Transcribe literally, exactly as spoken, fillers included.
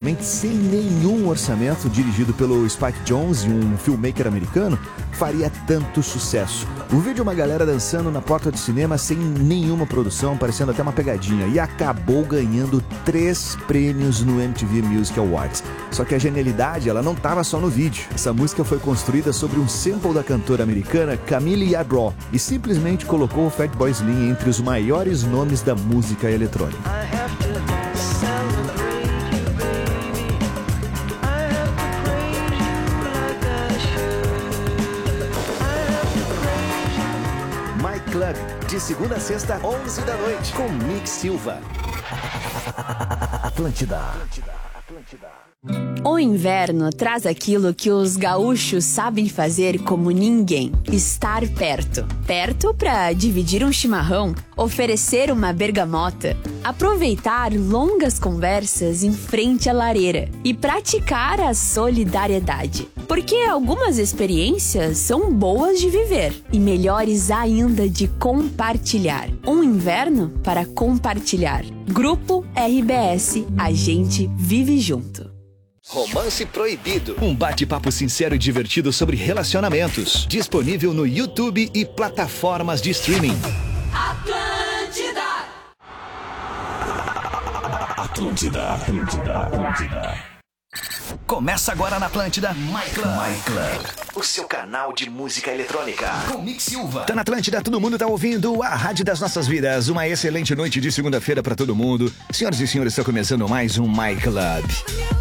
praticamente sem nenhum orçamento, dirigido pelo Spike Jonze, um filmmaker americano, faria tanto sucesso. O vídeo é uma galera dançando na porta de cinema sem nenhuma produção, parecendo até uma pegadinha, e acabou ganhando três prêmios no M T V Music Awards. Só que a genialidade, ela não estava só no vídeo. Essa música foi construída sobre um sample da cantora americana Camille Yadro e simplesmente colocou o Fatboy Slim entre os maiores nomes da música eletrônica. My Club, de segunda a sexta, onze da noite, com Mick Silva. Atlântida. Atlântida. Atlântida. O inverno traz aquilo que os gaúchos sabem fazer como ninguém: estar perto. Perto para dividir um chimarrão, oferecer uma bergamota, aproveitar longas conversas em frente à lareira e praticar a solidariedade. Porque algumas experiências são boas de viver e melhores ainda de compartilhar. Um inverno para compartilhar. Grupo R B S, a gente vive junto. Romance Proibido. Um bate-papo sincero e divertido sobre relacionamentos. Disponível no YouTube e plataformas de streaming. Atlântida! Atlântida, Atlântida, Atlântida. Começa agora na Atlântida My Club. My Club, o seu canal de música eletrônica. Com Mick Silva. Tá na Atlântida, todo mundo tá ouvindo a Rádio das Nossas Vidas. Uma excelente noite de segunda-feira pra todo mundo. Senhoras e senhores, está começando mais um My Club.